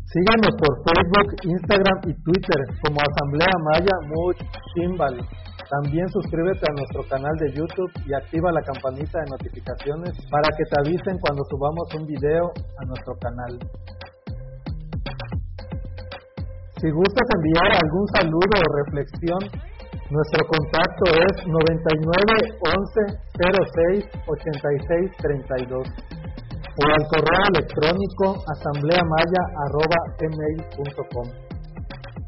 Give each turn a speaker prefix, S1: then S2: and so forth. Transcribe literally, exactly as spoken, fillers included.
S1: Síganos por Facebook, Instagram y Twitter como Asamblea Maya Much Chimbal. También suscríbete a nuestro canal de YouTube y activa la campanita de notificaciones para que te avisen cuando subamos un video a nuestro canal. Si gustas enviar algún saludo o reflexión, nuestro contacto es noventa y nueve once cero seis ochenta y seis treinta y dos o al correo electrónico asambleamaya arroba gmail punto com.